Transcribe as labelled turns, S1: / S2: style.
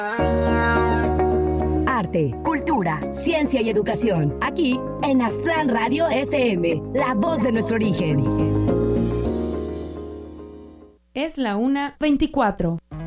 S1: Arte, cultura, ciencia y educación. Aquí en Aztlán Radio FM, la voz de nuestro origen.
S2: Es la 1:24.